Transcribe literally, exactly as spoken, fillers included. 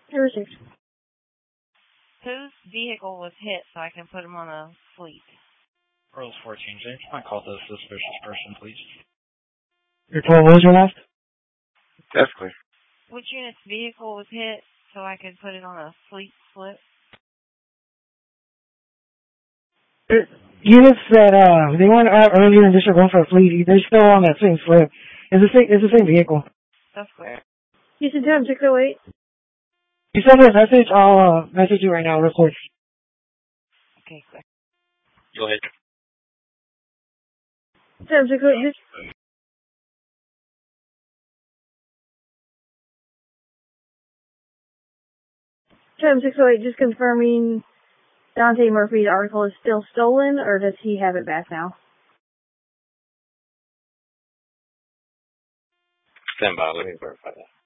Received. Whose vehicle was hit so I can put him on a fleet? Royals fourteen, James, might call the suspicious person, please. Your twelve, what was your last? That's clear. Which unit's vehicle was hit so I could put it on a fleet split? Units that, uh, they went out earlier and just are going for a fleet, they're still on that same slip. It's the same, it's the same vehicle. That's clear. Houston Town six oh eight. You send me a message, I'll, uh, message you right now real quick. Okay, clear. Go ahead. Town six oh eight, just... Town six oh eight, just confirming Dante Murphy's article is still stolen, or does he have it back now? Stand by, let me verify that.